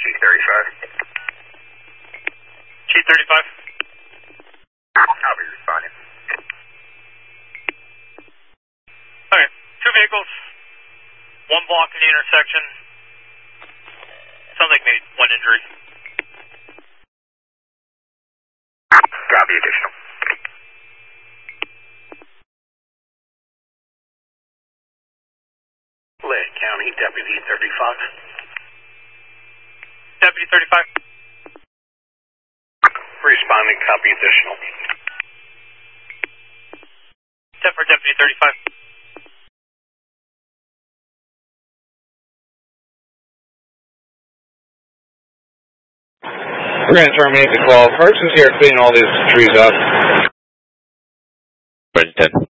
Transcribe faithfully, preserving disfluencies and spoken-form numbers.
thirty-five. Chief thirty-five. I'll be responding. Okay, two vehicles, one block in the intersection. Sounds like maybe one injury. Copy, additional. Lake County Deputy thirty-five. Deputy thirty-five. Responding, copy, additional. Step for Deputy thirty-five. We're going to terminate the call. First is here cleaning all these trees up. ten.